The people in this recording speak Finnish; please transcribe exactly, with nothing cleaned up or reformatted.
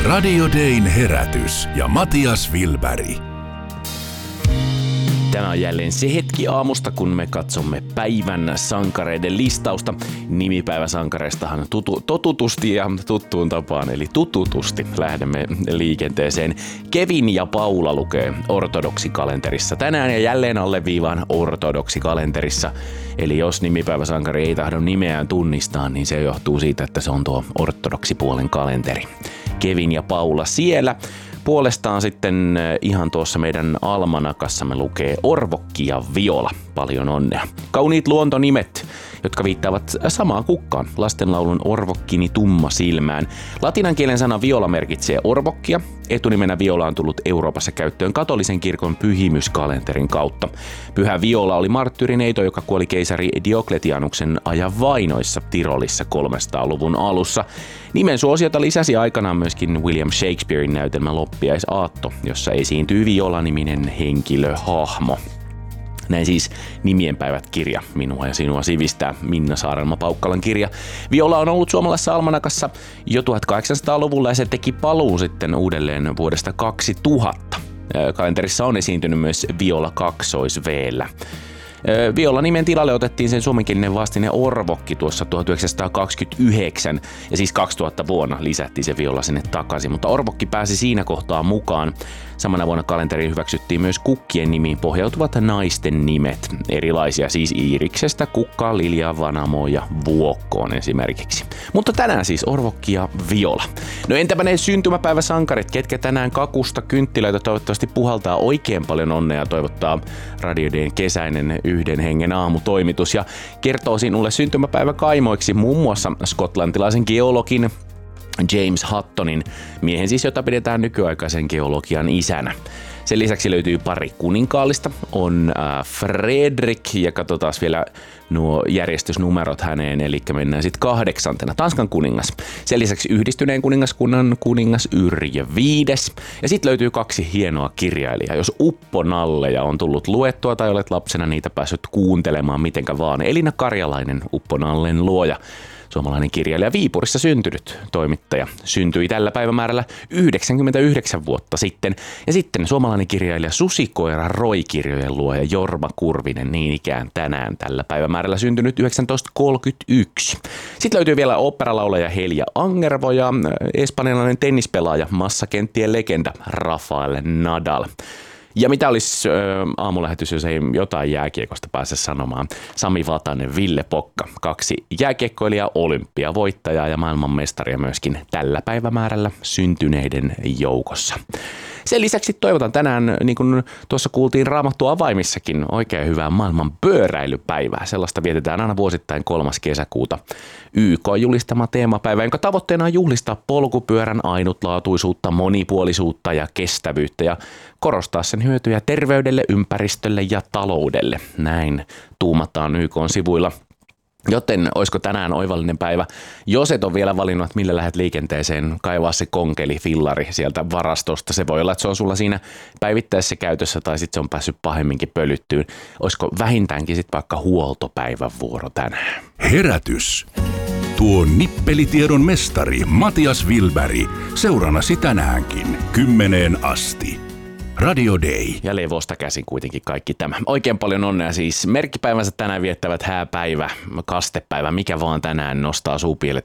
Radio Dayn herätys ja Matias Wilberg. Tämä on jälleen se hetki aamusta, kun me katsomme päivän sankareiden listausta. Nimipäiväsankareistahan tutu, totutusti ja tuttuun tapaan, eli tututusti lähdemme liikenteeseen. Kevin ja Paula lukee ortodokssikalenterissa. Tänään ja jälleen alleviivaan ortodokssikalenterissa. Eli jos nimipäiväsankari ei tahdo nimeään tunnistaa, niin se johtuu siitä, että se on tuo ortodoksipuolen kalenteri. Kevin ja Paula siellä. Puolestaan sitten ihan tuossa meidän almanakassamme lukee Orvokki ja Viola. Paljon onnea. Kauniit luontonimet, jotka viittaavat samaan kukkaan. Lastenlaulun Orvokkini tumma silmään. Latinan kielen sana viola merkitsee orvokkia. Etunimenä viola on tullut Euroopassa käyttöön katolisen kirkon pyhimyskalenterin kautta. Pyhä Viola oli marttyyrineito, joka kuoli keisari Diokletianuksen ajan vainoissa Tirolissa kolmesataaluvun alussa. Nimen suosiota lisäsi aikanaan myöskin William Shakespearein näytelmä Loppiaisaatto, jossa esiintyy Viola-niminen henkilöhahmo. Näin siis Nimienpäivät-kirja minua ja sinua sivistää, Minna Saarelma-Paukkalan kirja. Viola on ollut suomalaisessa almanakassa jo tuhatkahdeksansataaluvulla ja se teki paluun sitten uudelleen vuodesta kaksituhatta. Kalenterissa on esiintynyt myös Viola kaksois-V:llä. Viola-nimen tilalle otettiin sen suomenkielinen vastine Orvokki tuossa tuhatyhdeksänsataakaksikymmentäyhdeksän ja siis kaksituhatta vuonna lisättiin se Viola sinne takaisin, mutta Orvokki pääsi siinä kohtaa mukaan. Samana vuonna kalenteriin hyväksyttiin myös kukkien nimiin pohjautuvat naisten nimet, erilaisia siis Iiriksestä, Kukkaan, Liljaan, Vanamoon ja Vuokkoon esimerkiksi. Mutta tänään siis Orvokki ja Viola. No entäpä ne syntymäpäiväsankarit, ketkä tänään kakusta kynttilöitä toivottavasti puhaltaa oikein paljon onnea, toivottaa Radio Dayn kesäinen yhden hengen aamutoimitus ja kertoo sinulle syntymäpäiväkaimoiksi muun muassa skotlantilaisen geologin James Huttonin, miehen siis, jota pidetään nykyaikaisen geologian isänä. Sen lisäksi löytyy pari kuninkaallista, on äh, Fredrik ja katsotaan vielä nuo järjestysnumerot häneen, eli mennään sitten kahdeksantena, Tanskan kuningas. Sen lisäksi Yhdistyneen kuningaskunnan kuningas Yrjö viides. Ja sitten löytyy kaksi hienoa kirjailijaa. Jos Uppo-nalleja on tullut luettua tai olet lapsena niitä päässyt kuuntelemaan mitenkä vaan. Elina Karjalainen, Uppo-nallen luoja. Suomalainen kirjailija, Viipurissa syntynyt toimittaja, syntyi tällä päivämäärällä yhdeksänkymmentäyhdeksän vuotta sitten. Ja sitten suomalainen kirjailija Susikoira Roy-kirjojen luoja Jorma Kurvinen, niin ikään tänään tällä päivämäärällä syntynyt tuhatyhdeksänsataakolmekymmentäyksi. Sitten löytyy vielä oopperalaulaja Helja Angervo ja espanjalainen tennispelaaja, massakenttien legenda Rafael Nadal. Ja mitä olisi äh, aamulähetys, jos ei jotain jääkiekosta pääse sanomaan. Sami Vatanen, Ville Pokka, kaksi jääkiekkoilijaa, olympiavoittajaa ja maailmanmestaria myöskin tällä päivämäärällä syntyneiden joukossa. Sen lisäksi toivotan tänään, niin kuin tuossa kuultiin Raamattu avaimissakin, oikein hyvää maailman pyöräilypäivää. Sellaista vietetään aina vuosittain kolmas kesäkuuta. Y K-julistama teemapäivä, jonka tavoitteena on juhlistaa polkupyörän ainutlaatuisuutta, monipuolisuutta ja kestävyyttä ja korostaa sen hyötyjä terveydelle, ympäristölle ja taloudelle. Näin tuumataan Y K:n sivuilla. Joten olisiko tänään oivallinen päivä, jos et ole vielä valinnut, että millä lähdet liikenteeseen, kaivaa se konkeli, fillari sieltä varastosta. Se voi olla, että se on sulla siinä päivittäisessä käytössä tai sitten se on päässyt pahemminkin pölyttyyn. Olisiko vähintäänkin sitten vaikka huoltopäivän vuoro tänään? Herätys. Tuo nippelitiedon mestari Matias Wilberg seurannasi tänäänkin kymmeneen asti. Radio Day. Ja levosta käsin kuitenkin kaikki tämä. Oikein paljon onnea siis. Merkkipäivänsä tänään viettävät hääpäivä, kastepäivä, mikä vaan tänään nostaa suupielet